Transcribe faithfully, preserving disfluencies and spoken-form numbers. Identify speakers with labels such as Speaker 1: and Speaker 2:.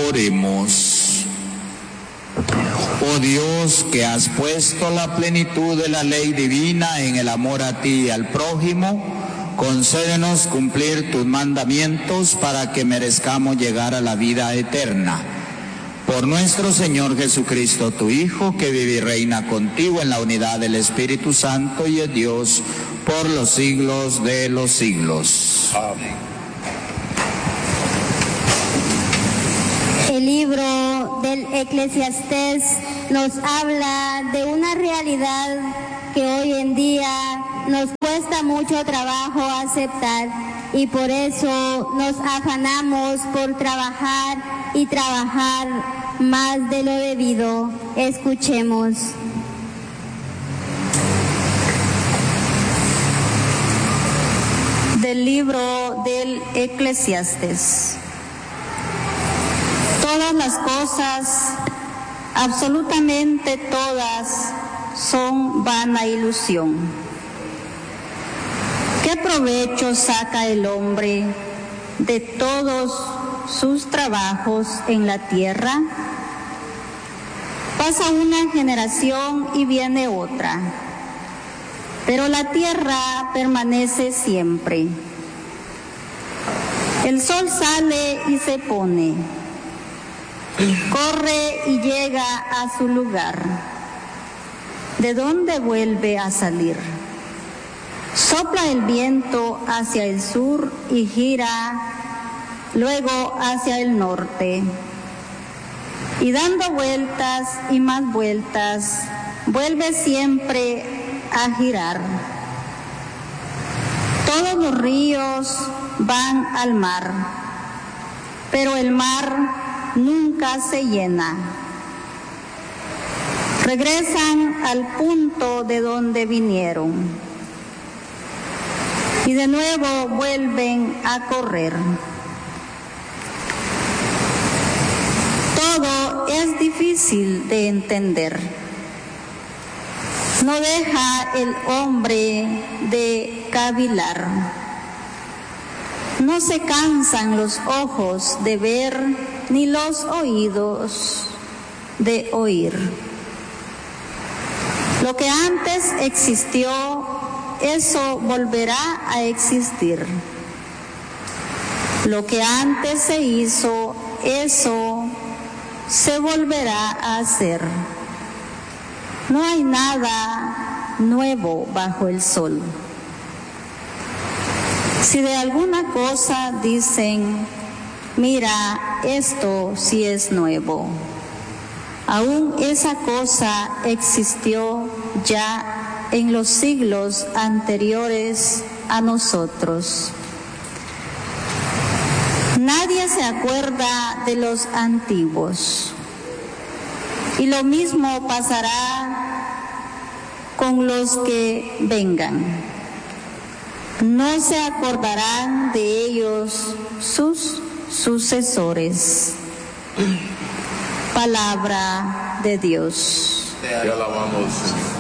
Speaker 1: Oremos. Oh Dios, que has puesto la plenitud de la ley divina en el amor a ti y al prójimo, concédenos cumplir tus mandamientos para que merezcamos llegar a la vida eterna. Por nuestro Señor Jesucristo, tu Hijo, que vive y reina contigo en la unidad del Espíritu Santo y es Dios por los siglos de los siglos.
Speaker 2: Amén.
Speaker 3: El libro del Eclesiastés nos habla de una realidad que hoy en día nos cuesta mucho trabajo aceptar y por eso nos afanamos por trabajar y trabajar más de lo debido. Escuchemos.
Speaker 4: Del libro del Eclesiastés. Todas las cosas, absolutamente todas, son vana ilusión. ¿Qué provecho saca el hombre de todos sus trabajos en la tierra? Pasa una generación y viene otra, pero la tierra permanece siempre. El sol sale y se pone, corre y llega a su lugar, de donde vuelve a salir. Sopla el viento hacia el sur y gira luego hacia el norte. Y dando vueltas y más vueltas, vuelve siempre a girar. Todos los ríos van al mar, pero el mar nunca se llena. Regresan al punto de donde vinieron y de nuevo vuelven a correr. Todo es difícil de entender. No deja el hombre de cavilar. No se cansan los ojos de ver, ni los oídos de oír. Lo que antes existió, eso volverá a existir. Lo que antes se hizo, eso se volverá a hacer. No hay nada nuevo bajo el sol. Si de alguna cosa dicen, mira, esto sí es nuevo, aún esa cosa existió ya en los siglos anteriores a nosotros. Nadie se acuerda de los antiguos, y lo mismo pasará con los que vengan. No se acordarán de ellos sus sucesores. Palabra de Dios.
Speaker 2: Te alabamos, Señor.